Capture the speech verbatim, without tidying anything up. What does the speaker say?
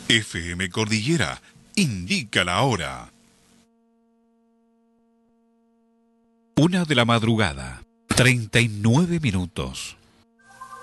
F M Cordillera indica la hora. Una de la madrugada, treinta y nueve minutos.